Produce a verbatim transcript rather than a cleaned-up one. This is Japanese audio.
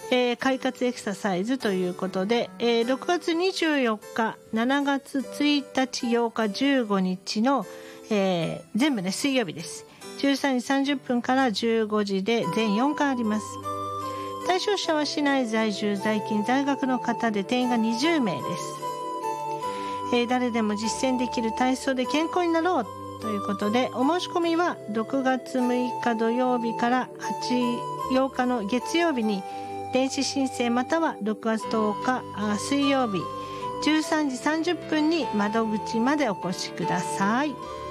えー、快活エクササイズということで、えー、ろくがつにじゅうよっか、しちがつついたち、ようか、じゅうごにちの、えー、全部ね水曜日です。じゅうさんじさんじゅっぷんからじゅうごじで全よんかいあります。対象者は市内在住在勤在学の方で、定員がにじゅうめいです。えー、誰でも実践できる体操で健康になろうということで、お申し込みはろくがつむいか土曜日からはち、ようかの月曜日に電子申請、またはろくがつとおか水曜日じゅうさんじさんじゅっぷんに窓口までお越しください。